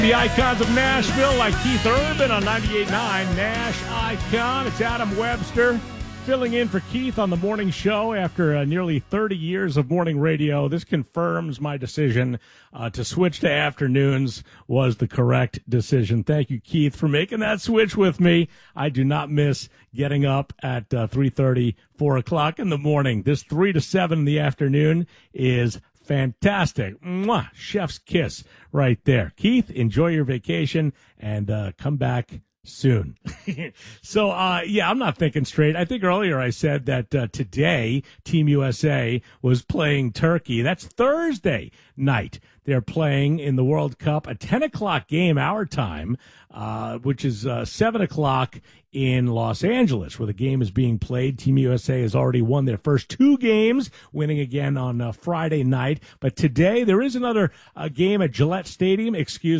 The Icons of Nashville, like Keith Urban on 98.9 Nash Icon. It's Adam Webster filling in for Keith on the morning show after nearly 30 years of morning radio. This confirms my decision to switch to afternoons was the correct decision. Thank you, Keith, for making that switch with me. I do not miss getting up at 3:30, 4 o'clock in the morning. This 3 to 7 in the afternoon is fantastic. Mwah! Chef's kiss right there. Keith, enjoy your vacation and come back soon. So, I'm not thinking straight. I think earlier I said that today Team USA was playing Turkey. That's Thursday night. They're playing in the World Cup, a 10 o'clock game our time, which is 7 o'clock in Los Angeles, where the game is being played. Team USA has already won their first two games, winning again on Friday night. But today there is another game at Gillette Stadium,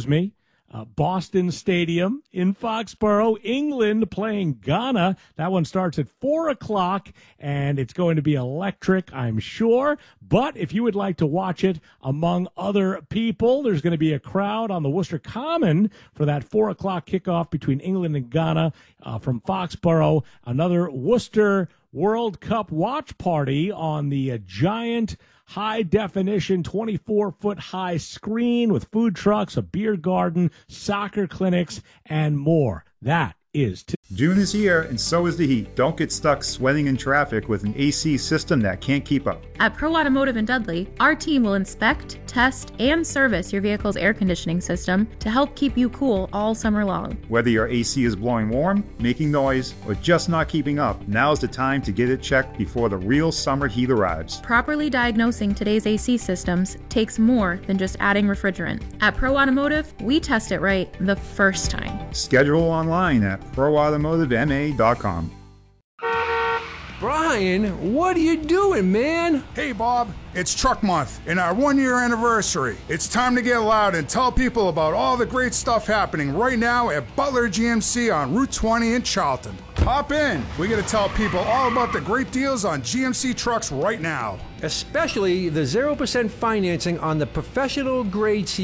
Boston Stadium in Foxborough, England, playing Ghana. That one starts at 4 o'clock, and it's going to be electric, I'm sure. But if you would like to watch it among other people, there's going to be a crowd on the Worcester Common for that 4 o'clock kickoff between England and Ghana from Foxborough. Another Worcester World Cup watch party on the giant high-definition, 24-foot-high screen with food trucks, a beer garden, soccer clinics, and more. That is June is here, and so is the heat. Don't get stuck sweating in traffic with an AC system that can't keep up. At Pro Automotive in Dudley, our team will inspect, test, and service your vehicle's air conditioning system to help keep you cool all summer long. Whether your AC is blowing warm, making noise, or just not keeping up, now's the time to get it checked before the real summer heat arrives. Properly diagnosing today's AC systems takes more than just adding refrigerant. At Pro Automotive, we test it right the first time. Schedule online at proautomotivema.com. Brian, what are you doing, man? Hey, Bob, it's Truck Month and our 1-year anniversary. It's time to get loud and tell people about all the great stuff happening right now at Butler GMC on Route 20 in Charlton. Hop in. We're going to tell people all about the great deals on GMC trucks right now. Especially the 0% financing on the professional grade